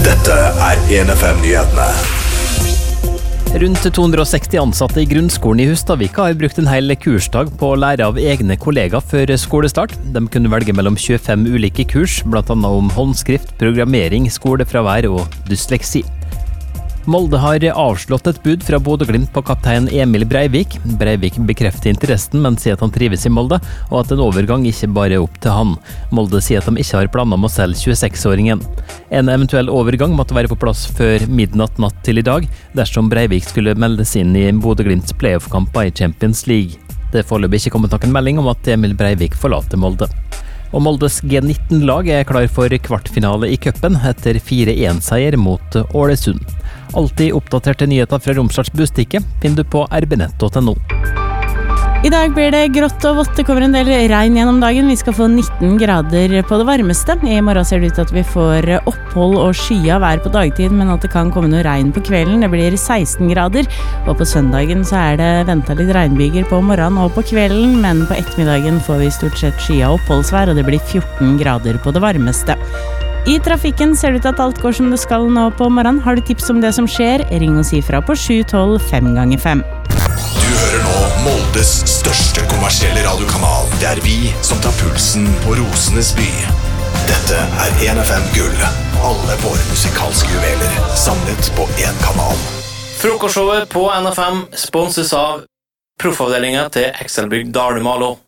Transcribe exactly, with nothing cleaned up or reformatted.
Dette er en F M-nyhetene. Rundt to hundre og seksti ansatte i grunnskolen i Hustadvika har brukt en hel kursdag på å lære av egne kollegaer før skolestart. De kunne velge mellom tjuefem ulike kurs, blant annet om håndskrift, programmering, skolefravær og dysleksi. Molde har avslått et bud fra Bodø/Glimt på kaptein Emil Breivik. Breivik bekrefter interessen, men sier at han trives i Molde, og at en overgang ikke bare er opp til han. Molde sier at de ikke har planer om å selge tjueseksåringen. En eventuell overgang måtte være på plass før midnatt natt til i dag, dersom Breivik skulle meldes inn i Bodø/Glimts playoff-kamper i Champions League. Det er foreløpig ikke kommet noen melding om at Emil Breivik forlater Molde. Og Moldes G nitten-lag er klar for kvartfinale i cupen etter fire en-seier mot Ålesund. Alltid oppdaterte nyheter fra Romsdals Bustikke finner du på r b nett punktum no. I dag blir det grått og vått, det kommer en del regn gjennom dagen. Vi skal få nitten grader på det varmeste. I morgen ser det ut til at vi får opphold og skya vær på dagtid, men at det kan komme noe regn på kvelden. Det blir seksten grader, og på søndagen så er det ventet litt regnbyger på morgenen og på kvelden, men på ettermiddagen får vi stort sett skya oppholdsvær, og det blir fjorten grader på det varmeste. I trafikken ser det ut til at alt går som det skal nå på morgenen. Har du tips om det som skjer, ring og si fra på sju tolv fem ganger fem. Du hører nå Moldes største kommersielle radiokanal. Det er vi som tar pulsen på Rosenes by. Dette er en F M Gull. Alle våre musikalske juveler samlet på en kanal. Frokostshowet på N F M sponses av proffavdelingen til Excelbygg Dale Malo.